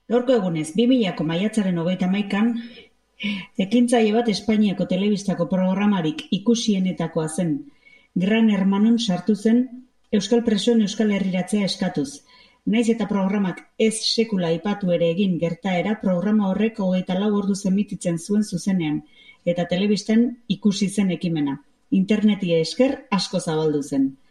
Gaurko egunez, 2000ko maiatzaren 31an, ekintzaile bat Espainiako telebistako programarik ikusienetakoa zen. Gran Hermanon sartu zen euskal presoen euskal herriratzea eskatuz. Nahiz eta programak ez sekula aipatu ere egin gertaera, programa horrek 24 orduz emititzen zuen zuzenean, eta telebistan ikusi zen ekimena. Interneti esker asko zabaldu zen.